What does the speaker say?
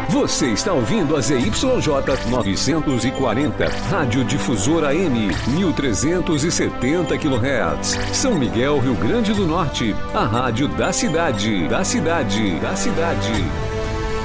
Você está ouvindo a ZYJ 940, Rádio Difusora M, 1370 kHz. São Miguel, Rio Grande do Norte, a rádio da cidade.